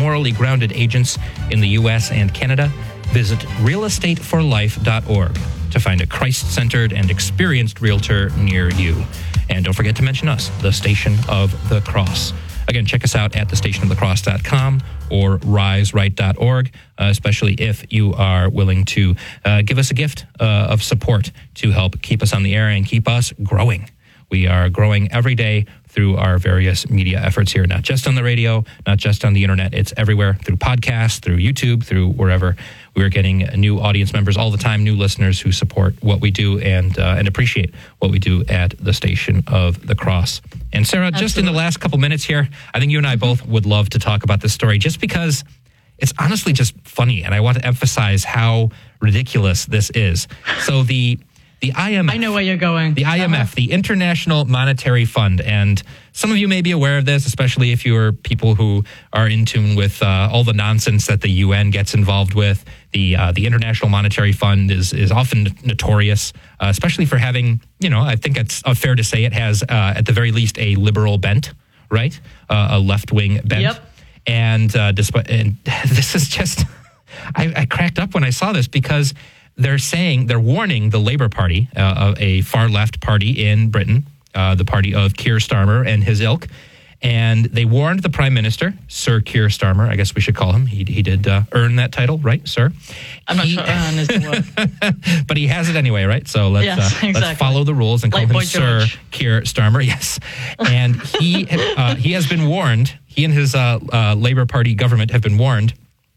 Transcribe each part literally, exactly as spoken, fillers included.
morally grounded agents in the U S and Canada. Visit real estate for life dot org to find a Christ-centered and experienced realtor near you. And don't forget to mention us, the Station of the Cross. Again, check us out at the station of the cross dot com or rise right dot org, uh, especially if you are willing to uh, give us a gift uh, of support to help keep us on the air and keep us growing. We are growing every day through our various media efforts here, not just on the radio, not just on the internet. It's everywhere, through podcasts, through YouTube, through wherever. We are getting new audience members all the time, new listeners who support what we do and uh, and appreciate what we do at the Station of the Cross. And Sarah, Absolutely. Just in the last couple minutes here, I think you and I both would love to talk about this story just because it's honestly just funny, and I want to emphasize how ridiculous this is. So the the I M F... I know where you're going. The I M F, uh-huh. the International Monetary Fund, and some of you may be aware of this, especially if you're people who are in tune with uh, all the nonsense that the U N gets involved with. The uh, the International Monetary Fund is is often notorious, uh, especially for having, you know, I think it's uh, fair to say it has, uh, at the very least, a liberal bent, right? Uh, a left-wing bent. Yep. And, uh, despite, and this is just, I, I cracked up when I saw this because they're saying, they're warning the Labour Party, uh, a far-left party in Britain, uh, the party of Keir Starmer and his ilk, and they warned the Prime Minister, Sir Keir Starmer, I guess we should call him. He he did uh, earn that title, right, sir? I'm not he, sure earn is the word. But he has it anyway, right? So let's, yes, uh, exactly. let's follow the rules and call like him Boy Sir George. Keir Starmer, yes. And he, uh, he has been warned, he and his uh, uh, Labour Party government have been warned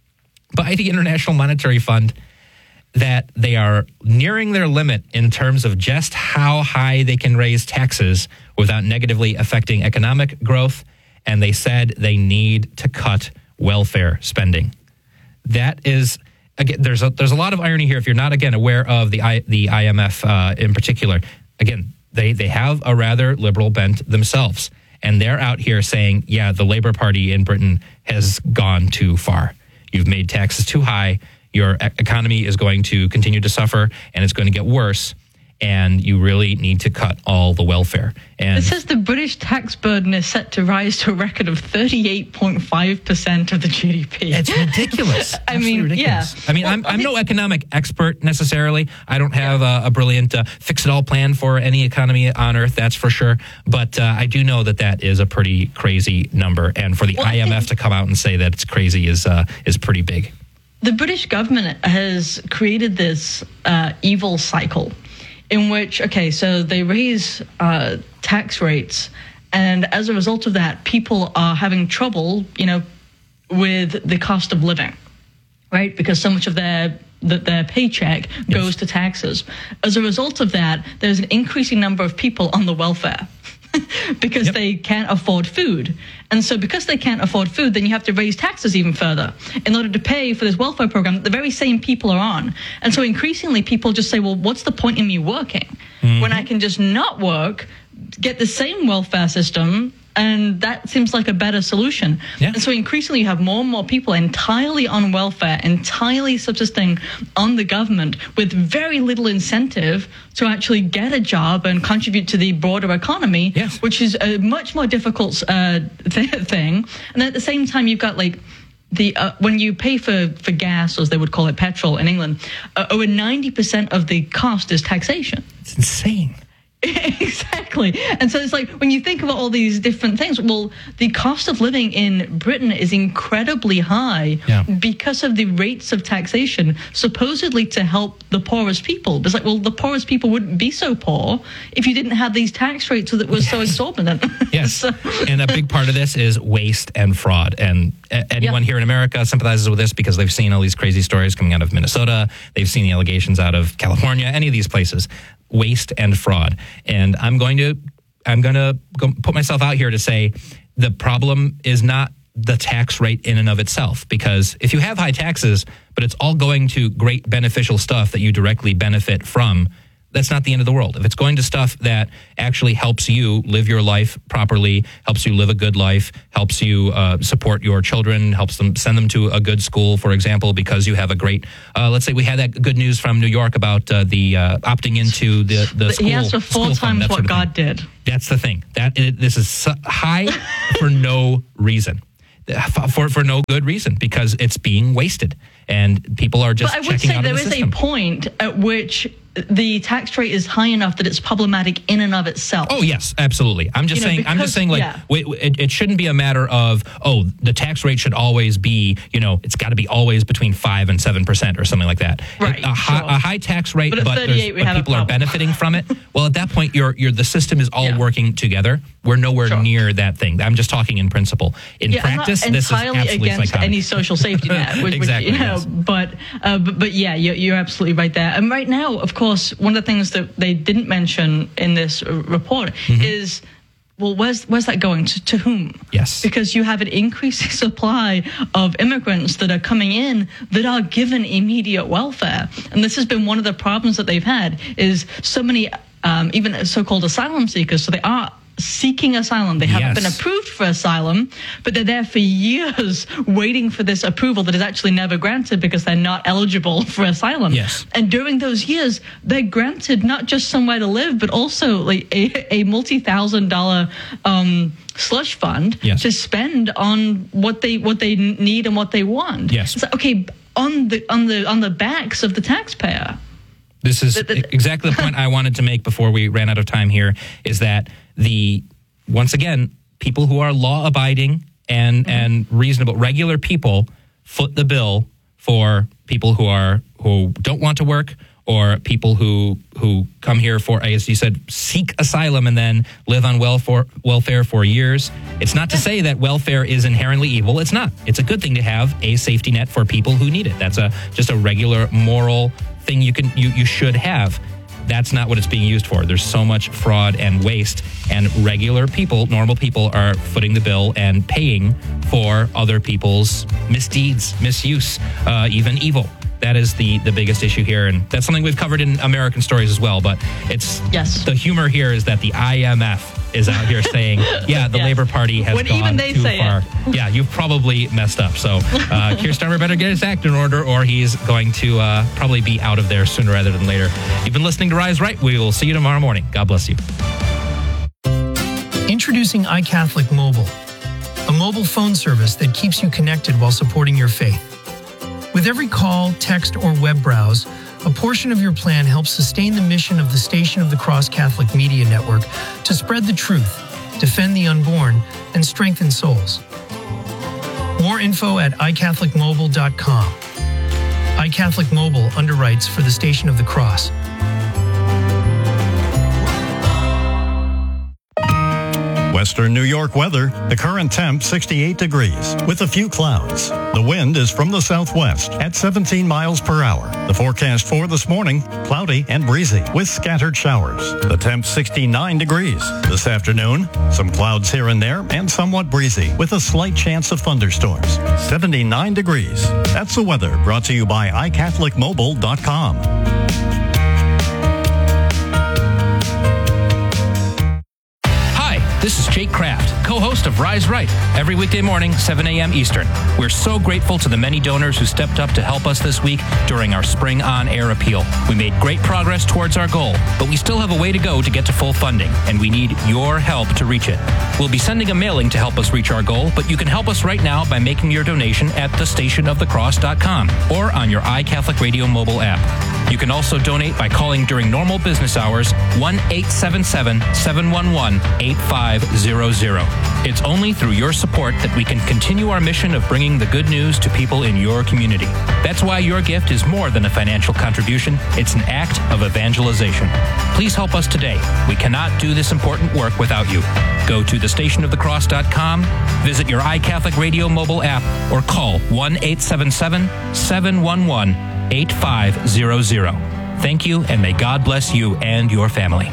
by the International Monetary Fund that they are nearing their limit in terms of just how high they can raise taxes without negatively affecting economic growth. And they said they need to cut welfare spending. That is, again, there's a, there's a lot of irony here if you're not, again, aware of the I, the I M F uh, in particular. Again, they, they have a rather liberal bent themselves. And they're out here saying, yeah, the Labour Party in Britain has gone too far. You've made taxes too high. Your e- economy is going to continue to suffer, and it's going to get worse. And you really need to cut all the welfare. And it says the British tax burden is set to rise to a record of thirty-eight point five percent of the G D P. It's ridiculous. I mean, ridiculous. yeah. I mean, well, I'm, I'm no economic expert necessarily. I don't have yeah. a, a brilliant uh, fix-it-all plan for any economy on Earth, that's for sure. But uh, I do know that that is a pretty crazy number. And for the well, I M F to come out and say that it's crazy is uh, is pretty big. The British government has created this uh, evil cycle in which, okay, so they raise uh, tax rates, and as a result of that, people are having trouble, you know, with the cost of living, right? Because so much of their that their paycheck yes. goes to taxes. As a result of that, there's an increasing number of people on the welfare because yep. they can't afford food. And so because they can't afford food, then you have to raise taxes even further in order to pay for this welfare program that the very same people are on. And so increasingly people just say, well, what's the point in me working mm-hmm. when I can just not work, get the same welfare system, and that seems like a better solution. Yeah. And so increasingly you have more and more people entirely on welfare, entirely subsisting on the government with very little incentive to actually get a job and contribute to the broader economy, yes. which is a much more difficult uh, th- thing. And at the same time, you've got like the uh, when you pay for, for gas, as they would call it, petrol in England, uh, over ninety percent of the cost is taxation. It's insane. Exactly. And so it's like when you think about all these different things, well, the cost of living in Britain is incredibly high yeah. because of the rates of taxation supposedly to help the poorest people. But it's like, well, the poorest people wouldn't be so poor if you didn't have these tax rates that were yes. so exorbitant. Yes. so. And a big part of this is waste and fraud. And anyone yeah. here in America sympathizes with this because they've seen all these crazy stories coming out of Minnesota. They've seen the allegations out of California, any of these places. Waste and fraud. And I'm going to I'm going to put myself out here to say the problem is not the tax rate in and of itself, because if you have high taxes, but it's all going to great beneficial stuff that you directly benefit from, that's not the end of the world. If it's going to stuff that actually helps you live your life properly, helps you live a good life, helps you uh, support your children, helps them send them to a good school, for example, because you have a great, uh, let's say we had that good news from New York about uh, the uh, opting into the, the school. He asked for four times what sort of God did. That's the thing. That it, this is high for no reason. for for no good reason, because it's being wasted and people are just but I would checking say out there of the is system. a point at which the tax rate is high enough that it's problematic in and of itself. Oh yes, absolutely. I'm just You know, saying. I'm because- just saying. Like, yeah. w- w- it, it shouldn't be a matter of oh, the tax rate should always be. You know, it's got to be always between five and seven percent or something like that. Right, A, high, sure. a high tax rate, But at but, thirty-eight, there's- we but have a people are problem. benefiting from it. Well, at that point, you're you're the system is all Yeah. working together. We're nowhere Sure. near that thing. I'm just talking in principle. In Yeah, practice, I'm not this is entirely absolutely against psychotic. any social safety net, which, Exactly, which, you know, yes. but, uh, but but yeah, you're, you're absolutely right there. And right now, of course, one of the things that they didn't mention in this uh, report Mm-hmm. is, well, where's where's that going to? To whom? Yes. Because you have an increasing supply of immigrants that are coming in that are given immediate welfare, and this has been one of the problems that they've had. Is so many um, even so-called asylum seekers, so they are seeking asylum. They haven't Yes. been approved for asylum, but they're there for years waiting for this approval that is actually never granted because they're not eligible for asylum. Yes. And during those years, they're granted not just somewhere to live, but also like a, a multi-thousand dollar um, slush fund Yes. to spend on what they what they need and what they want. Yes. So, okay, on the on the on the backs of the taxpayer. This is The- the- exactly the point I wanted to make before we ran out of time here, is that the, once again, people who are law-abiding and, Mm-hmm. and reasonable, regular people foot the bill for people who are who don't want to work, or people who who come here for, as you said, seek asylum and then live on welfare, welfare for years. It's not to say that welfare is inherently evil. It's not. It's a good thing to have a safety net for people who need it. That's a just a regular moral thing you can you, you should have. That's not what it's being used for. There's so much fraud and waste, and regular people, normal people, are footing the bill and paying for other people's misdeeds, misuse, uh, even evil. That is the the biggest issue here, and that's something we've covered in American Stories as well. But it's Yes. the humor here is that the I M F is out here saying, yeah, the Yes. Labor Party has When gone even they too say far. it. Yeah, you've probably messed up. So uh, Keir Starmer better get his act in order, or he's going to uh, probably be out of there sooner rather than later. You've been listening to Rise Right. We will see you tomorrow morning. God bless you. Introducing iCatholic Mobile, a mobile phone service that keeps you connected while supporting your faith. With every call, text, or web browse, a portion of your plan helps sustain the mission of the Station of the Cross Catholic Media Network to spread the truth, defend the unborn, and strengthen souls. More info at i catholic mobile dot com. iCatholic Mobile underwrites for the Station of the Cross. Western New York weather. The current temp sixty-eight degrees with a few clouds. The wind is from the southwest at seventeen miles per hour. The forecast for this morning, cloudy and breezy with scattered showers. The temp sixty-nine degrees. This afternoon, some clouds here and there and somewhat breezy with a slight chance of thunderstorms. seventy-nine degrees. That's the weather brought to you by i catholic mobile dot com. This is Jake Kraft, co-host of Rise Right, every weekday morning, seven a.m. Eastern. We're so grateful to the many donors who stepped up to help us this week during our spring on-air appeal. We made great progress towards our goal, but we still have a way to go to get to full funding, and we need your help to reach it. We'll be sending a mailing to help us reach our goal, but you can help us right now by making your donation at the station of the cross dot com or on your iCatholic Radio mobile app. You can also donate by calling during normal business hours, one eight seven seven, seven one one, eight five zero zero. It's only through your support that we can continue our mission of bringing the good news to people in your community. That's why your gift is more than a financial contribution. It's an act of evangelization. Please help us today. We cannot do this important work without you. Go to the station of the cross dot com, visit your iCatholic Radio mobile app, or call one eight seven seven, seven one one, eight five zero zero. Thank you, and may God bless you and your family.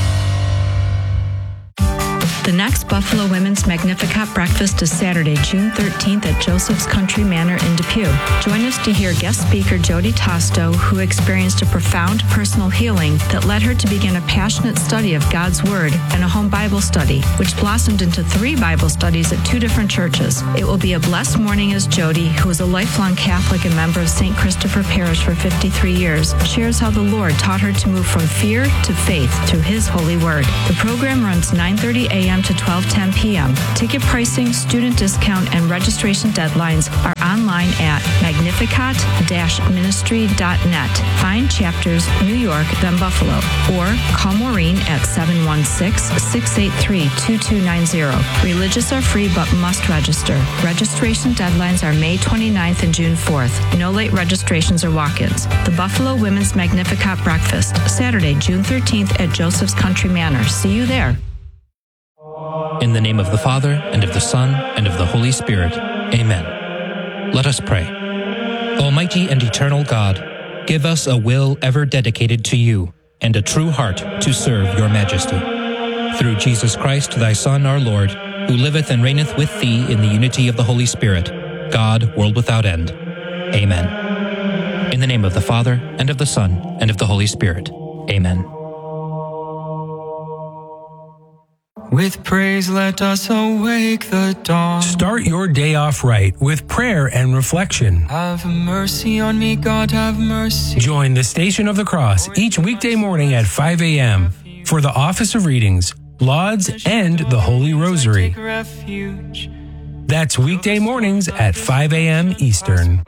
The next Buffalo Women's Magnificat breakfast is Saturday, June thirteenth at Joseph's Country Manor in Depew. Join us to hear guest speaker Jody Tosto, who experienced a profound personal healing that led her to begin a passionate study of God's Word and a home Bible study, which blossomed into three Bible studies at two different churches. It will be a blessed morning as Jody, who is a lifelong Catholic and member of Saint Christopher Parish for fifty-three years, shares how the Lord taught her to move from fear to faith through His holy Word. The program runs nine thirty a.m. a.m. to twelve ten p.m. Ticket pricing, student discount, and registration deadlines are online at magnificat dash ministry dot net. Find chapters New York, then Buffalo, or call Maureen at seven one six, six eight three, two two nine zero. Religious are free but must register. Registration deadlines are May twenty-ninth and June fourth. No late registrations or walk-ins. The Buffalo Women's Magnificat Breakfast, Saturday, June thirteenth at Joseph's Country Manor. See you there. In the name of the Father, and of the Son, and of the Holy Spirit. Amen. Let us pray. Almighty and eternal God, give us a will ever dedicated to you, and a true heart to serve your majesty. Through Jesus Christ, thy Son, our Lord, who liveth and reigneth with thee in the unity of the Holy Spirit, God, world without end. Amen. In the name of the Father, and of the Son, and of the Holy Spirit. Amen. With praise let us awake the dawn. Start your day off right with prayer and reflection. Have mercy on me, God, have mercy. Join the Station of the Cross each weekday morning at five a.m. for the Office of Readings, Lauds, and the Holy Rosary. That's weekday mornings at five a.m. Eastern.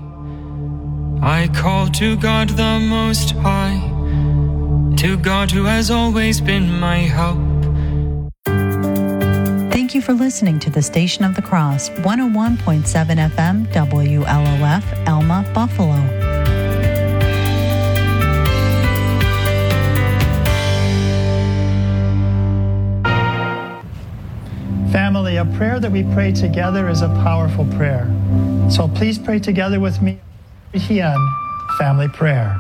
I call to God the Most High, to God who has always been my help. Thank you for listening to the Station of the Cross, one oh one point seven F M, W L O F, Elma, Buffalo. Family, a prayer that we pray together is a powerful prayer. So please pray together with me. Hien, family prayer.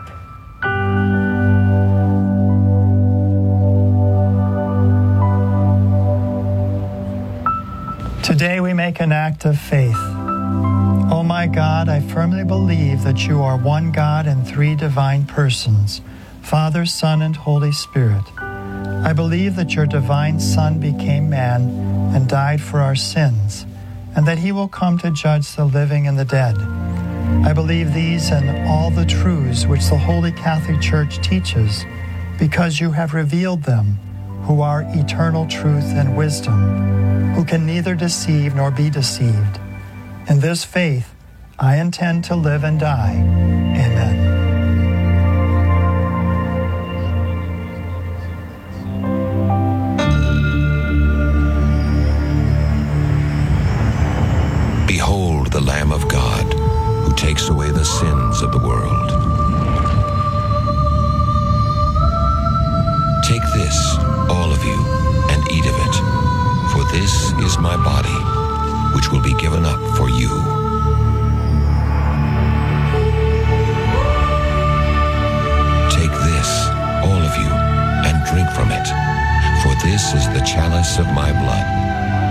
Today we make an act of faith. Oh my God, I firmly believe that you are one God in three divine persons, Father, Son, and Holy Spirit. I believe that your divine Son became man and died for our sins, and that he will come to judge the living and the dead. I believe these and all the truths which the Holy Catholic Church teaches, because you have revealed them, who are eternal truth and wisdom, who can neither deceive nor be deceived. In this faith, I intend to live and die. Amen. Behold the Lamb of God, who takes away the sins of the world. Take this, all of you, and eat of it, for this is my body, which will be given up for you. Take this, all of you, and drink from it, for this is the chalice of my blood,